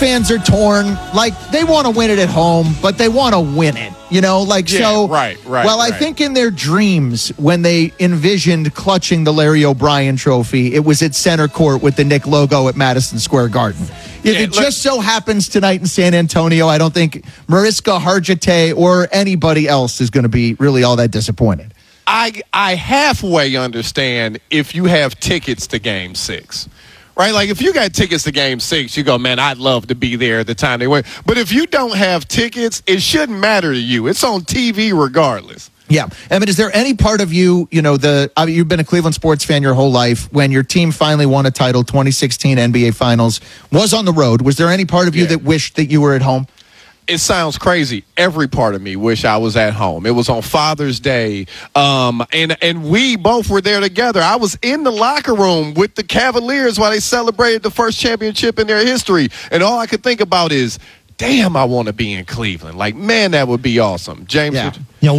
fans are torn. Like, they want to win it at home, but they want to win it. You know, like, Yeah, so. right. Well, I think in their dreams, when they envisioned clutching the Larry O'Brien trophy, it was at center court with the Knick logo at Madison Square Garden. If it just so happens tonight in San Antonio, I don't think Mariska Hargitay or anybody else is going to be really all that disappointed. I halfway understand if you have tickets to Game 6. Right? Like, if you got tickets to Game 6, you go, man, I'd love to be there at the time they win. But if you don't have tickets, it shouldn't matter to you. It's on TV regardless. Yeah. I mean, is there any part of you, you've been a Cleveland sports fan your whole life. When your team finally won a title, 2016 NBA Finals, was on the road. Was there any part of you that wished that you were at home? It sounds crazy. Every part of me wish I was at home. It was on Father's Day, and we both were there together. I was in the locker room with the Cavaliers while they celebrated the first championship in their history, and all I could think about is, damn, I want to be in Cleveland. Like, man, that would be awesome. James? Yeah.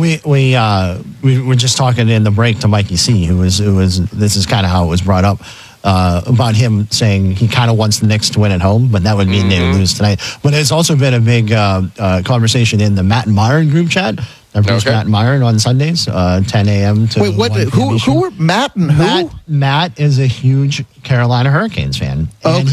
We were just talking in the break to Mikey C, who was this is kind of how it was brought up. About him saying he kind of wants the Knicks to win at home, but that would mean they would lose tonight. But it's also been a big conversation in the Matt and Myron group chat. Matt and Myron on Sundays, 10 a.m. to Wait, what? Who are Matt and who? Matt is a huge Carolina Hurricanes fan, and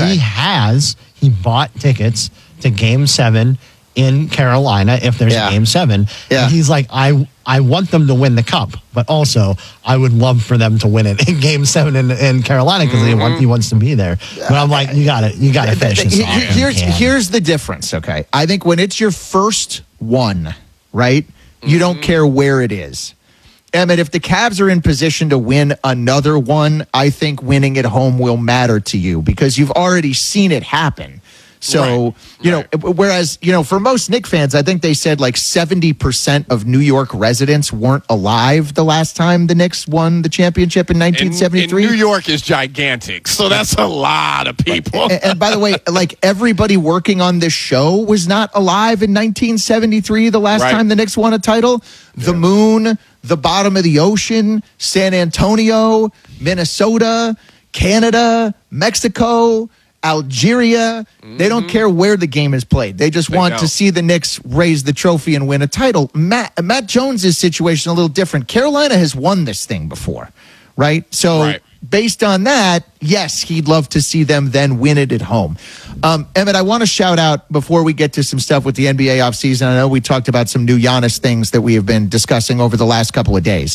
he bought tickets to Game 7 in Carolina if there's a Game 7. Yeah. And he's like, I want them to win the cup, but also I would love for them to win it in Game 7 in Carolina because he wants to be there. But I'm like, you got to finish this off. Here's the difference, okay? I think when it's your first one, right, you don't care where it is. Emmett, if the Cavs are in position to win another one, I think winning at home will matter to you because you've already seen it happen. So, whereas, for most Knicks fans, I think they said like 70% of New York residents weren't alive the last time the Knicks won the championship in 1973. And New York is gigantic, so that's a lot of people. And by the way, like everybody working on this show was not alive in 1973, the last time the Knicks won a title. The moon, the bottom of the ocean, San Antonio, Minnesota, Canada, Mexico, Algeria, they don't care where the game is played. They just want to see the Knicks raise the trophy and win a title. Matt Jones' situation a little different. Carolina has won this thing before, right? So based on that, yes, he'd love to see them then win it at home. Emmett, I want to shout out before we get to some stuff with the NBA offseason. I know we talked about some new Giannis things that we have been discussing over the last couple of days.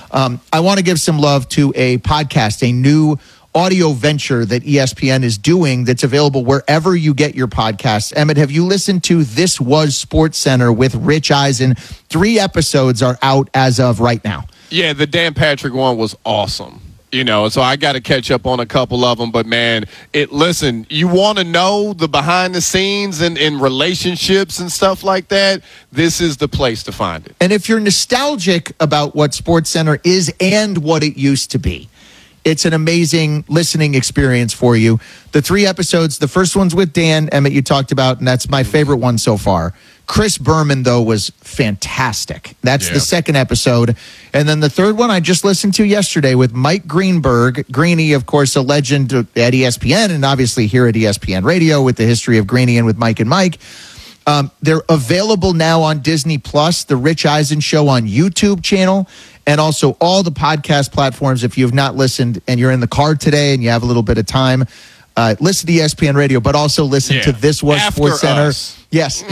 I want to give some love to a podcast, a new audio venture that ESPN is doing that's available wherever you get your podcasts. Emmett, have you listened to This Was Sports Center with Rich Eisen? 3 episodes are out as of right now. Yeah, the Dan Patrick one was awesome. So I got to catch up on a couple of them. But, man, listen, you want to know the behind the scenes and relationships and stuff like that, this is the place to find it. And if you're nostalgic about what Sports Center is and what it used to be, it's an amazing listening experience for you. The 3 episodes, the first one's with Dan, Emmett, you talked about, and that's my favorite one so far. Chris Berman, though, was fantastic. That's the second episode. And then the third one I just listened to yesterday with Mike Greenberg. Greeny, of course, a legend at ESPN and obviously here at ESPN Radio with the history of Greeny and with Mike and Mike. They're available now on Disney Plus, the Rich Eisen Show on YouTube channel, and also all the podcast platforms. If you have not listened and you're in the car today and you have a little bit of time, listen to ESPN Radio, but also listen to This Was Sports Center. Yes,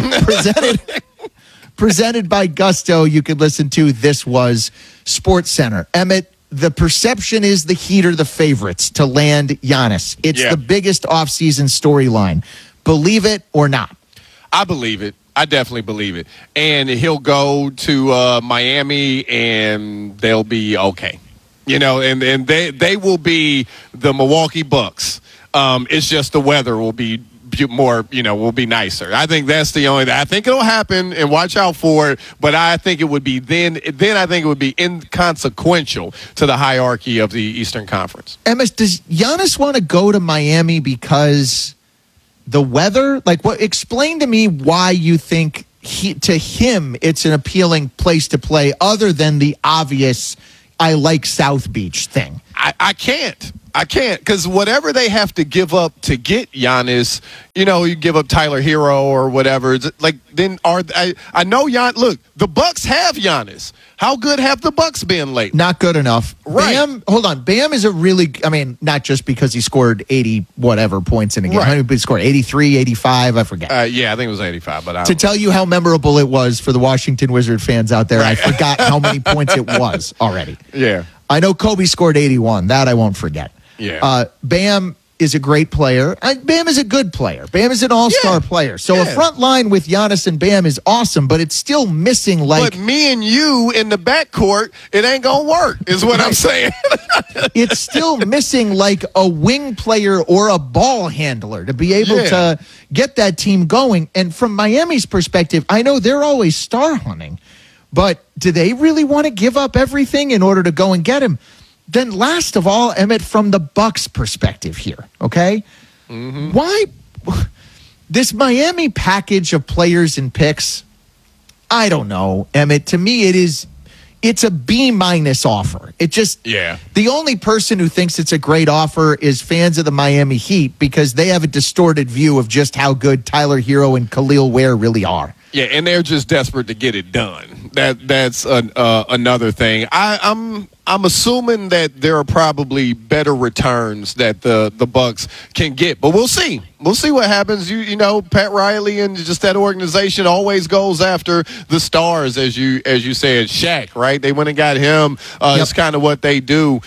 presented by Gusto. You can listen to This Was Sports Center. Emmett, the perception is the Heat are the favorites to land Giannis. It's the biggest offseason storyline. Believe it or not? I believe it. I definitely believe it. And he'll go to Miami, and they'll be okay. And they will be the Milwaukee Bucks. It's just the weather will be more, will be nicer. I think that's the only. I think it'll happen, and watch out for it. But I think it would be then I think it would be inconsequential to the hierarchy of the Eastern Conference. Emmis, does Giannis want to go to Miami because the weather? Like, what? Explain to me why you think to him it's an appealing place to play, other than the obvious "I like South Beach" thing. I can't. I can't, because whatever they have to give up to get Giannis, you give up Tyler Hero or whatever. Like, then I know look, the Bucks have Giannis. How good have the Bucks been lately? Not good enough. Right. Bam is a really, not just because he scored 80 whatever points in a game. Right. How many he scored? 83, 85, I forget. Yeah, I think it was 85. But to tell you how memorable it was for the Washington Wizard fans out there, right. I forgot how many points it was already. Yeah. I know Kobe scored 81. That I won't forget. Yeah. Bam is a great player. Bam is a good player. Bam is an all-star player. So a front line with Giannis and Bam is awesome, but it's still missing But me and you in the backcourt, it ain't going to work, is what I'm saying. It's still missing like a wing player or a ball handler to be able to get that team going. And from Miami's perspective, I know they're always star hunting, but do they really want to give up everything in order to go and get him? Then last of all, Emmett, from the Bucks perspective here, okay? Mm-hmm. Why this Miami package of players and picks? I don't know, Emmett. To me, it's a B- offer. It just the only person who thinks it's a great offer is fans of the Miami Heat because they have a distorted view of just how good Tyler Hero and Khalil Ware really are. Yeah, and they're just desperate to get it done. That's another thing. I'm assuming that there are probably better returns that the Bucks can get, but we'll see. We'll see what happens. You know, Pat Riley and just that organization always goes after the stars, as you said, Shaq, right? They went and got him. It's kind of what they do.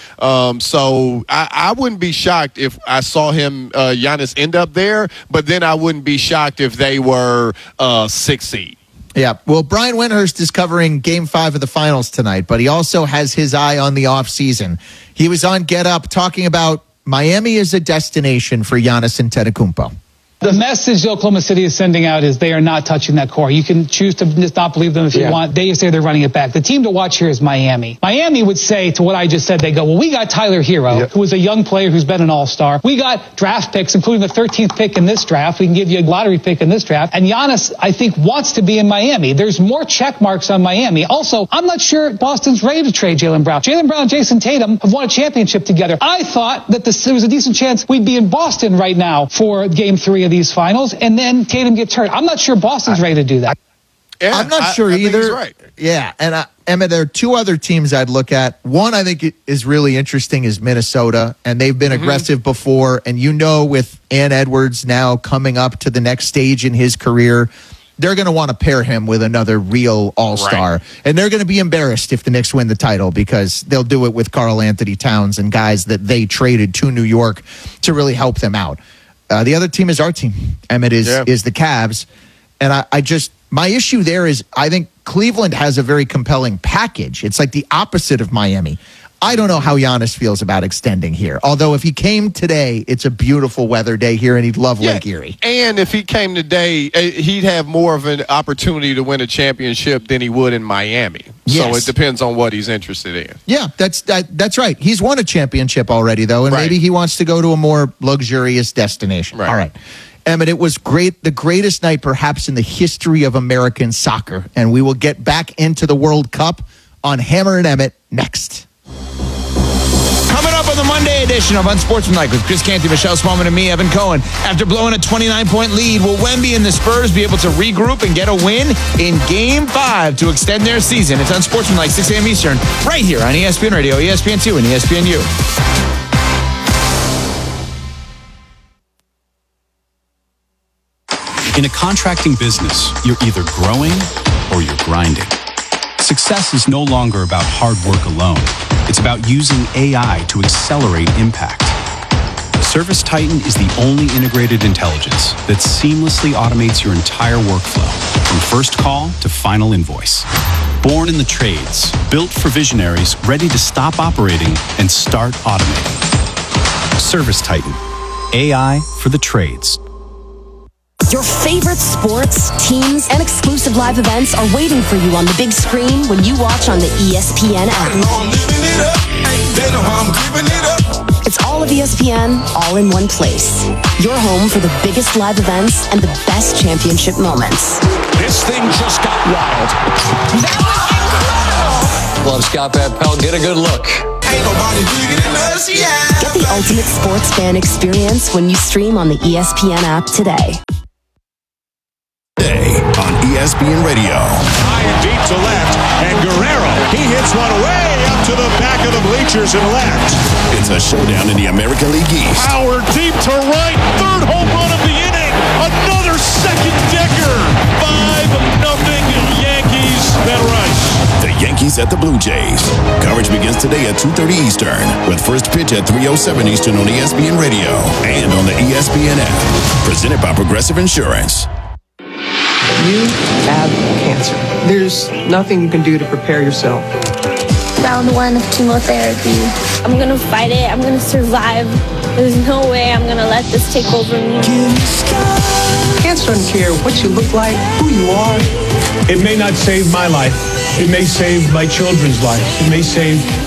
So I wouldn't be shocked if I saw him, Giannis, end up there, but then I wouldn't be shocked if they were 6th seed. Yeah, well, Brian Windhurst is covering Game 5 of the Finals tonight, but he also has his eye on the offseason. He was on Get Up talking about Miami as a destination for Giannis Antetokounmpo. The message Oklahoma City is sending out is they are not touching that core. You can choose to just not believe them if you want. They say they're running it back. The team to watch here is Miami. Miami would say to what I just said, they go, well, we got Tyler Hero, who is a young player who's been an all-star. We got draft picks, including the 13th pick in this draft. We can give you a lottery pick in this draft. And Giannis, I think, wants to be in Miami. There's more check marks on Miami. Also, I'm not sure Boston's ready to trade Jaylen Brown. Jaylen Brown and Jason Tatum have won a championship together. I thought that there was a decent chance we'd be in Boston right now for Game 3 of these finals, and then Tatum gets hurt. I'm not sure Boston's ready to do that. I'm not sure either. Think he's right. Yeah, and Emma, there are two other teams I'd look at. One I think is really interesting is Minnesota, and they've been aggressive before. And with Ann Edwards now coming up to the next stage in his career, they're going to want to pair him with another real all-star. Right. And they're going to be embarrassed if the Knicks win the title because they'll do it with Karl Anthony Towns and guys that they traded to New York to really help them out. The other team is our team, Emmett, is the Cavs. And my issue there is I think Cleveland has a very compelling package. It's like the opposite of Miami. I don't know how Giannis feels about extending here. Although if he came today, it's a beautiful weather day here and he'd love Lake Erie. And if he came today, he'd have more of an opportunity to win a championship than he would in Miami. Yes. So it depends on what he's interested in. Yeah, that's right. He's won a championship already, though, and maybe he wants to go to a more luxurious destination. Right. All right. Emmett, it was great, the greatest night perhaps in the history of American soccer. And we will get back into the World Cup on Hammer and Emmett next. Coming up on the Monday edition of Unsportsmanlike with Chris Canty, Michelle Smallman, and me, Evan Cohen. After blowing a 29-point lead, will Wemby and the Spurs be able to regroup and get a win in Game 5 to extend their season? It's Unsportsmanlike, 6 a.m. Eastern, right here on ESPN Radio, ESPN2, and ESPNU. In a contracting business, you're either growing or you're grinding. Success is no longer about hard work alone. It's about using AI to accelerate impact. ServiceTitan is the only integrated intelligence that seamlessly automates your entire workflow, from first call to final invoice. Born in the trades, built for visionaries ready to stop operating and start automating. ServiceTitan, AI for the trades. Your favorite sports, teams, and exclusive live events are waiting for you on the big screen when you watch on the ESPN app. It's all of ESPN, all in one place. Your home for the biggest live events and the best championship moments. This thing just got wild. Love Scott Van Pelt. Get a good look. Ain't nobody bigger than us, yeah. Get the ultimate sports fan experience when you stream on the ESPN app today. Today on ESPN Radio. High and deep to left, and Guerrero, he hits one way up to the back of the bleachers and left. It's a showdown in the American League East. Power deep to right, third home run of the inning, another second decker. 5-0 Yankees, Ben Rice. The Yankees at the Blue Jays. Coverage begins today at 2:30 Eastern, with first pitch at 3:07 Eastern on ESPN Radio and on the ESPN app. Presented by Progressive Insurance. You have cancer. There's nothing you can do to prepare yourself. Round 1 of chemotherapy. I'm gonna fight it. I'm gonna survive. There's no way I'm gonna let this take over me. Cancer doesn't care what you look like, who you are. It may not save my life. It may save my children's lives. It may save